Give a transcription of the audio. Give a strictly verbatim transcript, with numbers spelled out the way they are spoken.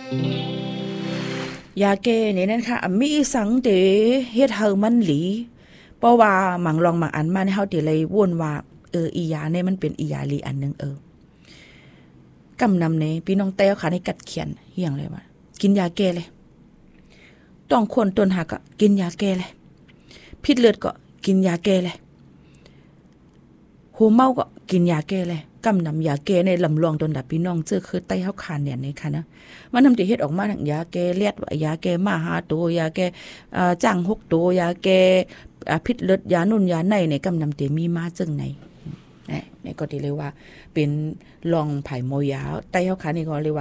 ยาแก้เนี่ยนั่นค่ะมีสังเดเฮ็ดเฮามันหลีเพราะว่าหมังลองหมังอันมาเฮาติเลยวนว่าเอออียาเนี่ยมันเป็นอียาลีอันนึงเออกำนำเนี่ยพี่น้องแต้วค่ะในกัดเขียนเฮียงเลยว่ากินยาแก้เลยต้องคนต้นหักก็กินยาแก้เลยพิษเลือดก็กินยาแก้เลยหูเมาก็กินยาแก้เลยกำนำยาแก้ในลำลองตนดับพี่น้องเจอคือไตเฮาคานเนี่ยนี่ค่ะนะมันทำที่เฮ็ดออกมาทั้งยาแก้เลือดว่ายาแก้มาหาตัวยาแก้อ่าจ้างหกตัวยาแก้อ่าพิษเลือดยานุ่นยาในในกำนำเตมีมาจึงไหนนี่ก็ที่เรียกว่าเป็นลองไผ่โมยาไตเฮาคานนี่ก็เรียกว่า